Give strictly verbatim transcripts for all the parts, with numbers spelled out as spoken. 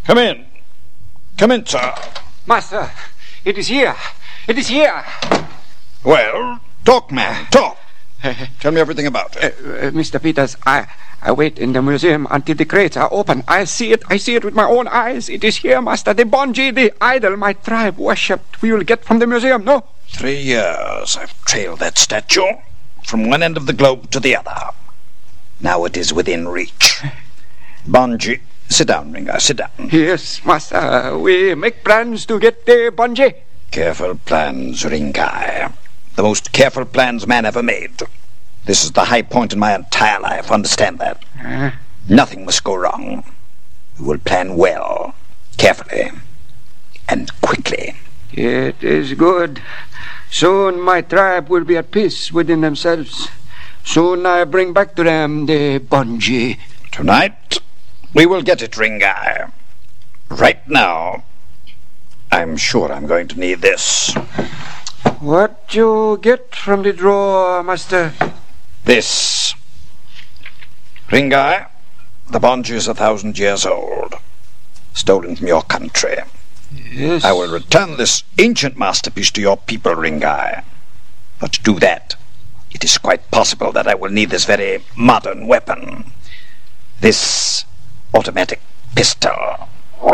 Come in. Come in, sir. Master, it is here. It is here. Well, talk, man, talk. Tell me everything about it. Uh, uh, Mister Peters, I, I wait in the museum until the crates are open. I see it. I see it with my own eyes. It is here, Master. The Bonji, the idol my tribe worshipped. We will get from the museum, no? Three years I've trailed that statue from one end of the globe to the other. Now it is within reach. Bonji, sit down, Ringai, sit down. Yes, Master. We make plans to get the Bonji. Careful plans, Ringai. The most careful plans man ever made. This is the high point in my entire life, understand that? Uh. Nothing must go wrong. We will plan well, carefully, and quickly. It is good. Soon my tribe will be at peace within themselves. Soon I bring back to them the Bonji. Tonight, we will get it, Ringai. Right now, I'm sure I'm going to need this. What you get from the drawer, Master? This. Ringai, the Bonji is a thousand years old. Stolen from your country. Yes. I will return this ancient masterpiece to your people, Ringai. But to do that, it is quite possible that I will need this very modern weapon. This automatic pistol.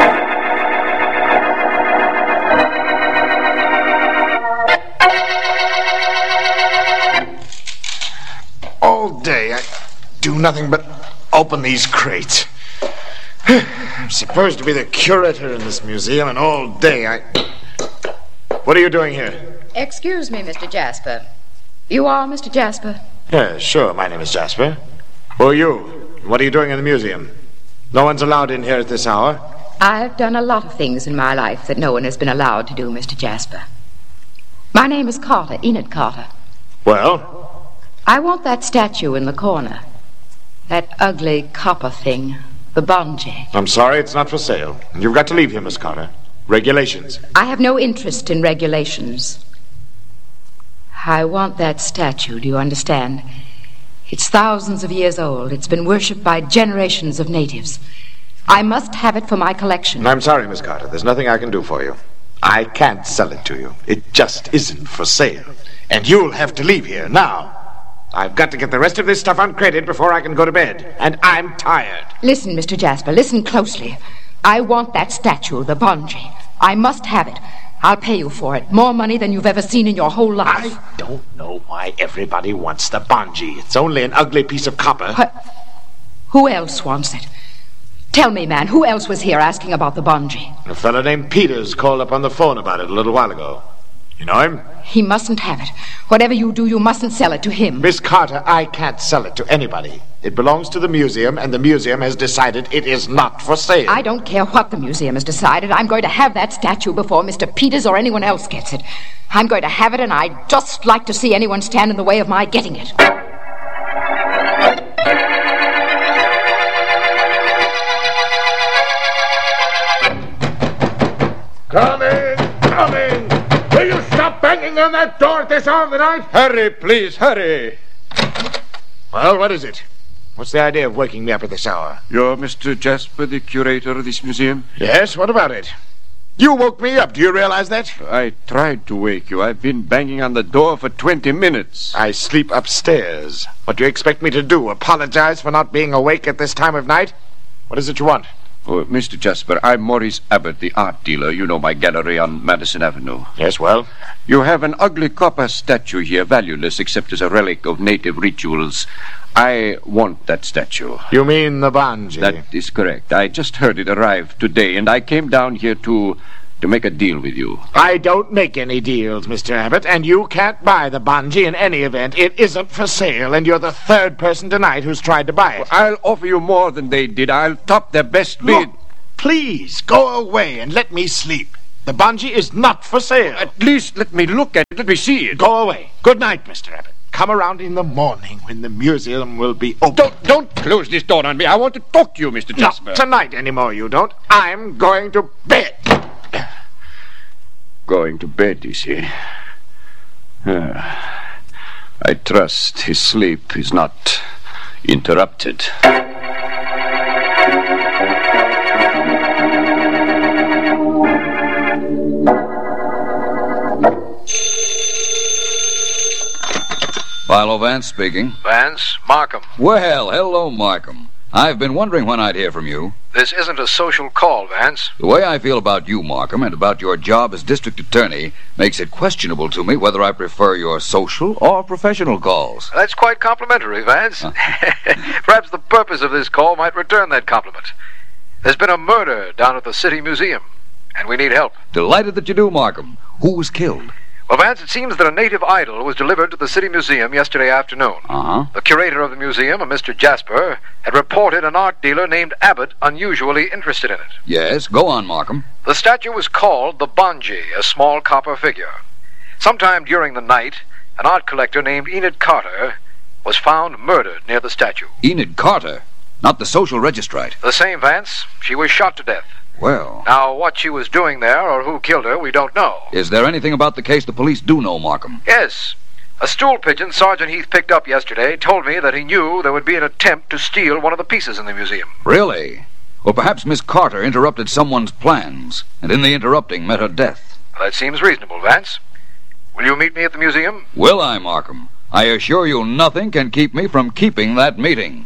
All day I do nothing but open these crates. I'm supposed to be the curator in this museum, and all day I... What are you doing here? Excuse me, Mister Jasper. You are Mister Jasper? Yeah, sure, my name is Jasper. Who are you? What are you doing in the museum? No one's allowed in here at this hour. I've done a lot of things in my life that no one has been allowed to do, Mister Jasper. My name is Carter, Enid Carter. Well? I want that statue in the corner. That ugly copper thing, the Bonji. I'm sorry, it's not for sale. You've got to leave here, Miss Carter. Regulations. I have no interest in regulations. I want that statue, do you understand? It's thousands of years old. It's been worshipped by generations of natives. I must have it for my collection. I'm sorry, Miss Carter. There's nothing I can do for you. I can't sell it to you. It just isn't for sale. And you'll have to leave here now. I've got to get the rest of this stuff uncrated before I can go to bed. And I'm tired. Listen, Mister Jasper, listen closely. I want that statue, the Bonji. I must have it. I'll pay you for it. More money than you've ever seen in your whole life. I don't know why everybody wants the Bonji. It's only an ugly piece of copper. What? Who else wants it? Tell me, man, who else was here asking about the Bonji? A fellow named Peters called up on the phone about it a little while ago. You know him? He mustn't have it. Whatever you do, you mustn't sell it to him. Miss Carter, I can't sell it to anybody. It belongs to the museum, and the museum has decided it is not for sale. I don't care what the museum has decided. I'm going to have that statue before Mister Peters or anyone else gets it. I'm going to have it, and I'd just like to see anyone stand in the way of my getting it. Come in! Come in! Will you stop banging on that door at this hour of the night? Hurry, please, hurry. Well, what is it? What's the idea of waking me up at this hour? You're Mister Jasper, the curator of this museum? Yes, what about it? You woke me up, do you realize that? I tried to wake you. I've been banging on the door for twenty minutes. I sleep upstairs. What do you expect me to do? Apologize for not being awake at this time of night? What is it you want? Oh, Mister Jasper, I'm Maurice Abbott, the art dealer. You know my gallery on Madison Avenue. Yes, well? You have an ugly copper statue here, valueless except as a relic of native rituals. I want that statue. You mean the Bonji? That is correct. I just heard it arrive today, and I came down here to... to make a deal with you. I don't make any deals, Mister Abbott, and you can't buy the Bonji in any event. It isn't for sale, and you're the third person tonight who's tried to buy it. Well, I'll offer you more than they did. I'll top their best bid. Look, please, go away and let me sleep. The Bonji is not for sale. At least let me look at it. Let me see it. Go away. Good night, Mister Abbott. Come around in the morning when the museum will be open. Don't, don't close this door on me. I want to talk to you, Mister Jasper. Not tonight anymore, you don't. I'm going to bed. Going to bed, you see. Uh, I trust his sleep is not interrupted. Philo Vance speaking. Vance, Markham. Well, hello, Markham. I've been wondering when I'd hear from you. This isn't a social call, Vance. The way I feel about you, Markham, and about your job as district attorney makes it questionable to me whether I prefer your social or professional calls. That's quite complimentary, Vance. Huh? Perhaps the purpose of this call might return that compliment. There's been a murder down at the City Museum, and we need help. Delighted that you do, Markham. Who was killed? Well, Vance, it seems that a native idol was delivered to the City Museum yesterday afternoon. Uh-huh. The curator of the museum, a Mister Jasper, had reported an art dealer named Abbott unusually interested in it. Yes, go on, Markham. The statue was called the Bonji, a small copper figure. Sometime during the night, an art collector named Enid Carter was found murdered near the statue. Enid Carter? Not the social registrite? The same, Vance. She was shot to death. Well... Now, what she was doing there or who killed her, we don't know. Is there anything about the case the police do know, Markham? Yes. A stool pigeon Sergeant Heath picked up yesterday told me that he knew there would be an attempt to steal one of the pieces in the museum. Really? Well, perhaps Miss Carter interrupted someone's plans, and in the interrupting met her death. Well, that seems reasonable, Vance. Will you meet me at the museum? Will I, Markham? I assure you nothing can keep me from keeping that meeting.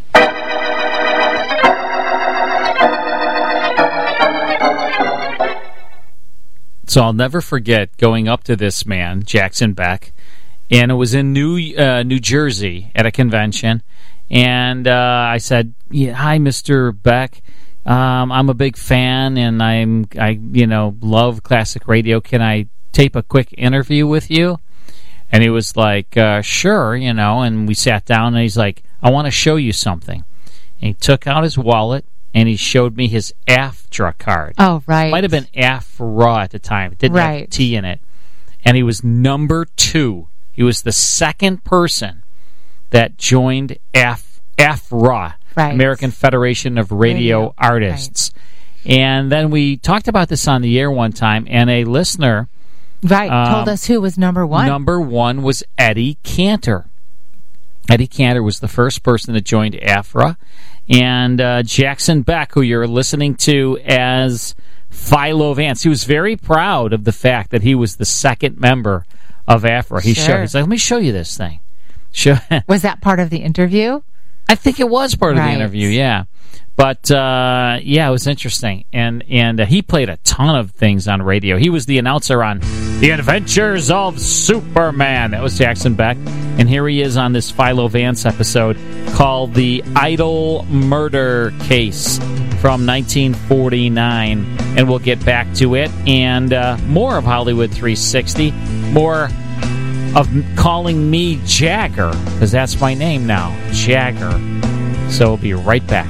So I'll never forget going up to this man, Jackson Beck, and it was in New uh, New Jersey at a convention, and uh, I said, yeah, "Hi, Mister Beck. Um, I'm a big fan, and I'm I you know love classic radio. Can I tape a quick interview with you?" And he was like, uh, "Sure," you know. And we sat down, and he's like, "I want to show you something." And he took out his wallet. And he showed me his AFTRA card. Oh, right. Might have been AFRA at the time. It didn't right. have T in it. And he was number two. He was the second person that joined Af- AFRA, right. American Federation of Radio, Radio. Artists. Right. And then we talked about this on the air one time, and a listener... Right, um, told us who was number one. Number one was Eddie Cantor. Eddie Cantor was the first person that joined AFRA. And uh, Jackson Beck, who you're listening to as Philo Vance, he was very proud of the fact that he was the second member of AFRA. He sure. showed, he's like, let me show you this thing. Show was that part of the interview? I think it was part of right. the interview, yeah. But, uh, yeah, it was interesting. And and uh, he played a ton of things on radio. He was the announcer on The Adventures of Superman. That was Jackson Beck. And here he is on this Philo Vance episode called The Idol Murder Case from nineteen forty-nine. And we'll get back to it. And uh, more of Hollywood three sixty. More of calling me Jagger, because that's my name now, Jagger. So we'll be right back.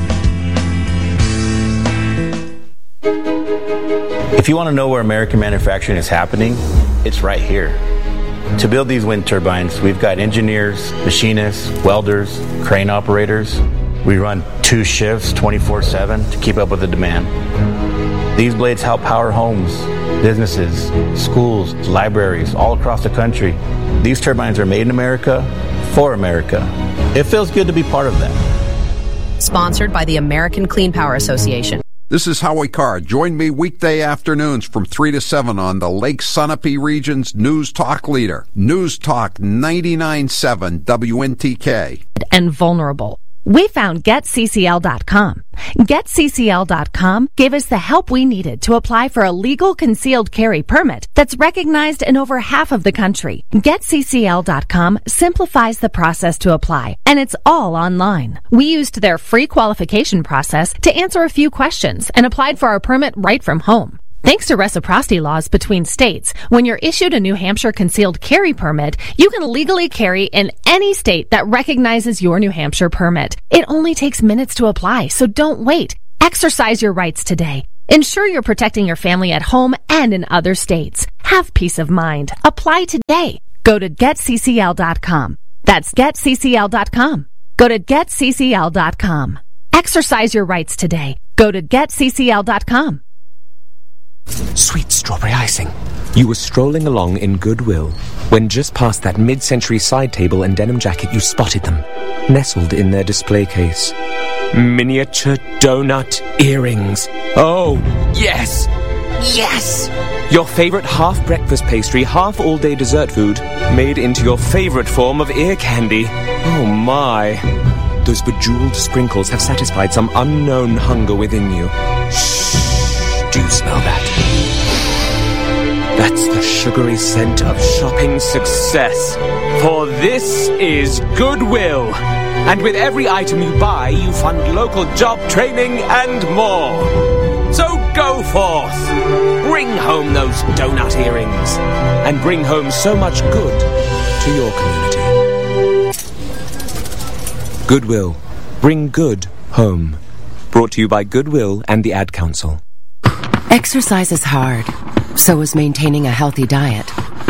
If you want to know where American manufacturing is happening, it's right here. To build these wind turbines, we've got engineers, machinists, welders, crane operators. We run two shifts, twenty-four seven, to keep up with the demand. These blades help power homes, businesses, schools, libraries, all across the country. These turbines are made in America, for America. It feels good to be part of that. Sponsored by the American Clean Power Association. This is Howie Carr. Join me weekday afternoons from three to seven on the Lake Sunapee region's News Talk leader. News Talk ninety-nine point seven W N T K. And vulnerable. We found Get C C L dot com. Get C C L dot com gave us the help we needed to apply for a legal concealed carry permit that's recognized in over half of the country. Get C C L dot com simplifies the process to apply, and it's all online. We used their free qualification process to answer a few questions and applied for our permit right from home. Thanks to reciprocity laws between states, when you're issued a New Hampshire concealed carry permit, you can legally carry in any state that recognizes your New Hampshire permit. It only takes minutes to apply, so don't wait. Exercise your rights today. Ensure you're protecting your family at home and in other states. Have peace of mind. Apply today. Go to Get C C L dot com. That's Get C C L dot com. Go to Get C C L dot com. Exercise your rights today. Go to Get C C L dot com. Sweet strawberry icing. You were strolling along in goodwill when just past that mid-century side table and denim jacket you spotted them, nestled in their display case. Miniature donut earrings. Oh, yes! Yes! Your favorite half-breakfast pastry, half-all-day dessert food, made into your favorite form of ear candy. Oh, my. Those bejeweled sprinkles have satisfied some unknown hunger within you. Shh. Do you smell that? That's the sugary scent of shopping success. For this is Goodwill. And with every item you buy, you fund local job training and more. So go forth. Bring home those donut earrings. And bring home so much good to your community. Goodwill. Bring good home. Brought to you by Goodwill and the Ad Council. Exercise is hard. So is maintaining a healthy diet.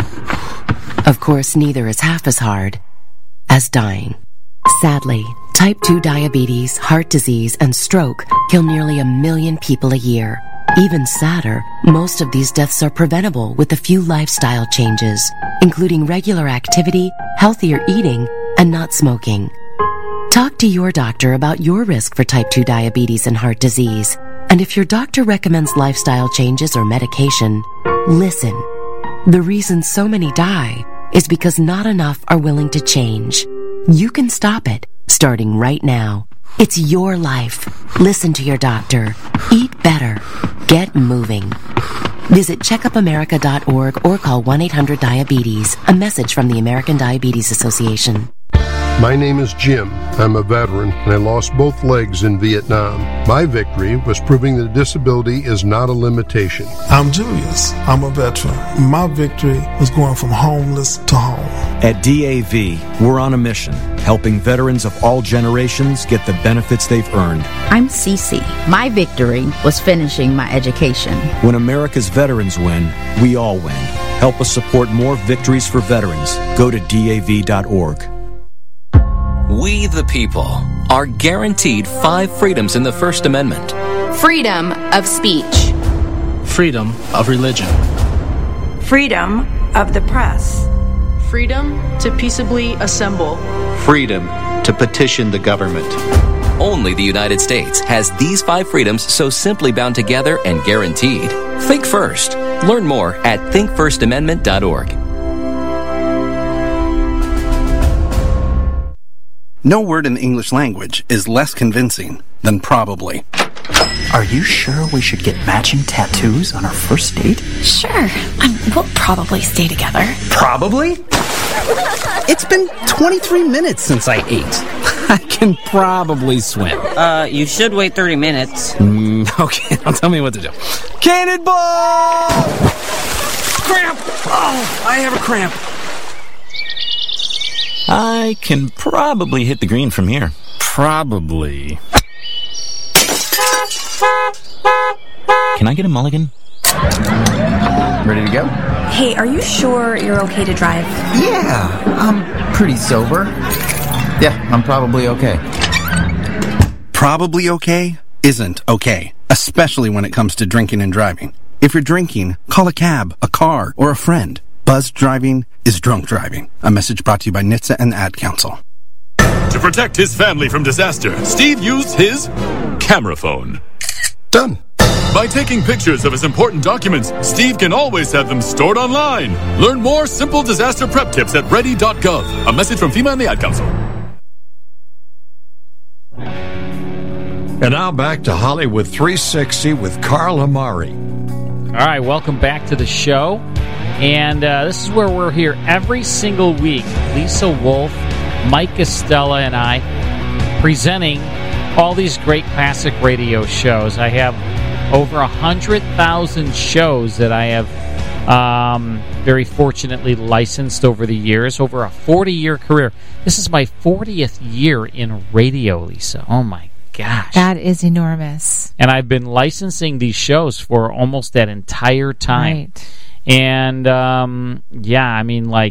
Of course, neither is half as hard as dying. Sadly, type two diabetes, heart disease, and stroke kill nearly a million people a year. Even sadder, most of these deaths are preventable with a few lifestyle changes, including regular activity, healthier eating, and not smoking. Talk to your doctor about your risk for type two diabetes and heart disease. And if your doctor recommends lifestyle changes or medication, listen. The reason so many die is because not enough are willing to change. You can stop it, starting right now. It's your life. Listen to your doctor. Eat better. Get moving. Visit checkup america dot org or call one eight hundred diabetes. A message from the American Diabetes Association. My name is Jim. I'm a veteran, and I lost both legs in Vietnam. My victory was proving that disability is not a limitation. I'm Julius. I'm a veteran. My victory was going from homeless to home. At D A V, we're on a mission, helping veterans of all generations get the benefits they've earned. I'm Cece. My victory was finishing my education. When America's veterans win, we all win. Help us support more victories for veterans. Go to D A V dot org. We, the people, are guaranteed five freedoms in the First Amendment. Freedom of speech. Freedom of religion. Freedom of the press. Freedom to peaceably assemble. Freedom to petition the government. Only the United States has these five freedoms so simply bound together and guaranteed. Think first. Learn more at think first amendment dot org. No word in the English language is less convincing than probably. Are you sure we should get matching tattoos on our first date? Sure. Um, we'll probably stay together. Probably? It's been twenty-three minutes since I ate. I can probably swim. Uh, you should wait thirty minutes. Mm, okay, now tell me what to do. Cannonball! Cramp! Oh, I have a cramp. I can probably hit the green from here. Probably. Can I get a mulligan? Ready to go? Hey, are you sure you're okay to drive? Yeah, I'm pretty sober. Yeah, I'm probably okay. Probably okay isn't okay, especially when it comes to drinking and driving. If you're drinking, call a cab, a car, or a friend. Buzzed driving is drunk driving. A message brought to you by N H T S A and the Ad Council. To protect his family from disaster, Steve used his camera phone. Done. By taking pictures of his important documents, Steve can always have them stored online. Learn more simple disaster prep tips at ready dot gov. A message from FEMA and the Ad Council. And now back to Hollywood three sixty with Carl Amari. All right, welcome back to the show. And uh, this is where we're here every single week. Lisa Wolf, Mike Costello, and I presenting all these great classic radio shows. I have over one hundred thousand shows that I have um, very fortunately licensed over the years, over a forty-year career. This is my fortieth year in radio, Lisa. Oh, my gosh. That is enormous. And I've been licensing these shows for almost that entire time. Right. And, um, yeah, I mean, like,